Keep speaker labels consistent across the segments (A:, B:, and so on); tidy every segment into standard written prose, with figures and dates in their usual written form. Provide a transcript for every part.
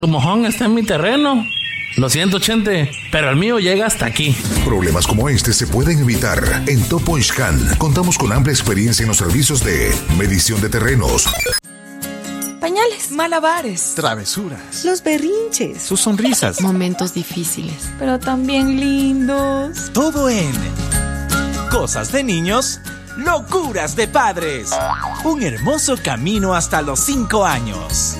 A: Tu mojón está en mi terreno. Lo siento, Chente, pero el mío llega hasta aquí.
B: Problemas como este se pueden evitar. En Topo Ixcán contamos con amplia experiencia en los servicios de medición de terrenos,
C: pañales,
D: malabares,
E: travesuras,
C: los berrinches,
E: sus sonrisas,
F: momentos difíciles,
C: pero también lindos.
D: Todo en Cosas de Niños, Locuras de Padres. Un hermoso camino hasta los 5 años.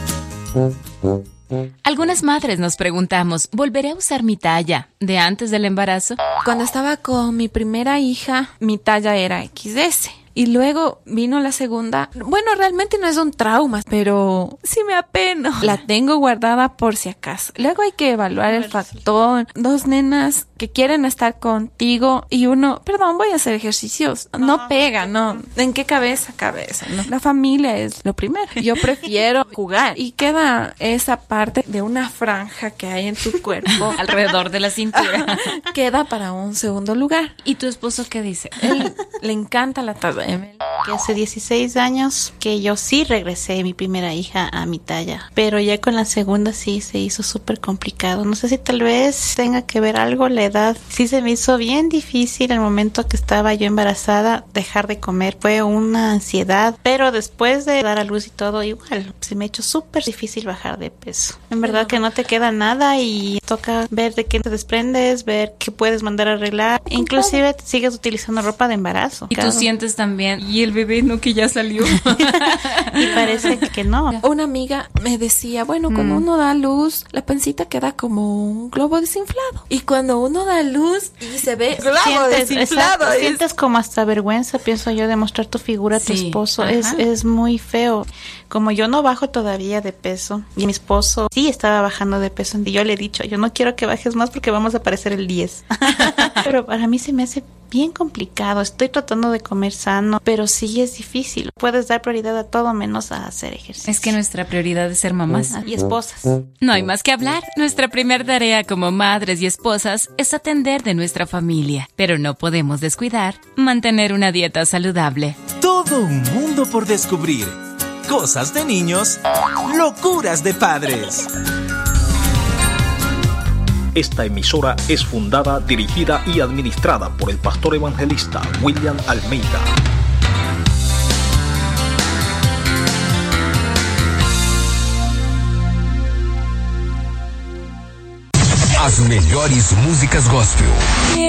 F: Algunas madres nos preguntamos, ¿volveré a usar mi talla de antes del embarazo?
C: Cuando estaba con mi primera hija, mi talla era XS. Y luego vino la segunda. Bueno, realmente no es un trauma, pero sí me apeno. La tengo guardada por si acaso. Luego hay que evaluar el factor. 2 nenas que quieren estar contigo y uno, perdón, voy a hacer ejercicios. No pega, no. ¿En qué cabeza? No. La familia es lo primero. Yo prefiero jugar. Y queda esa parte de una franja que hay en tu cuerpo.
F: Alrededor de la cintura.
C: Queda para un segundo lugar.
F: ¿Y tu esposo qué dice?
C: Él le encanta la talla.
G: Que hace 16 años que yo sí regresé mi primera hija a mi talla, pero ya con la segunda sí se hizo súper complicado. No sé si tal vez tenga que ver algo la edad. Sí se me hizo bien difícil el momento que estaba yo embarazada dejar de comer. Fue una ansiedad, pero después de dar a luz y todo igual, se me ha hecho súper difícil bajar de peso. En verdad que no te queda nada y toca ver de qué te desprendes, ver qué puedes mandar a arreglar. Inclusive sigues utilizando ropa de embarazo.
F: Y tú sientes también, y el bebé no, que ya salió.
G: Y parece que no.
C: Una amiga me decía, bueno, cuando uno da luz, la pancita queda como un globo desinflado. Y cuando uno da luz y se ve globo desinflado,
G: sientes como hasta vergüenza, pienso yo, de mostrar tu figura a tu esposo. Es muy feo. Como yo no bajo todavía de peso, y mi esposo sí estaba bajando de peso, y yo le he dicho, yo no quiero que bajes más porque vamos a parecer el 10. Pero para mí se me hace bien complicado. Estoy tratando de comer sano, pero sí es difícil. Puedes dar prioridad a todo menos a hacer ejercicio.
F: Es que nuestra prioridad es ser mamás
G: y esposas.
F: No hay más que hablar. Nuestra primera tarea como madres y esposas es atender de nuestra familia, pero no podemos descuidar mantener una dieta saludable.
D: Todo un mundo por descubrir. Cosas de Niños, Locuras de Padres.
H: Esta emisora es fundada, dirigida y administrada por el pastor evangelista William Almeida.
I: As melhores músicas gospel.